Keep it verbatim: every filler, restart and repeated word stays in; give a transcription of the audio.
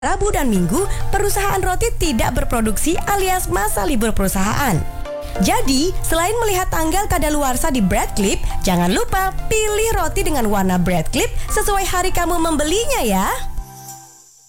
Rabu dan Minggu, perusahaan roti tidak berproduksi alias masa libur perusahaan. Jadi, selain melihat tanggal kadaluarsa di Bread Clip, jangan lupa pilih roti dengan warna Bread Clip sesuai hari kamu membelinya ya.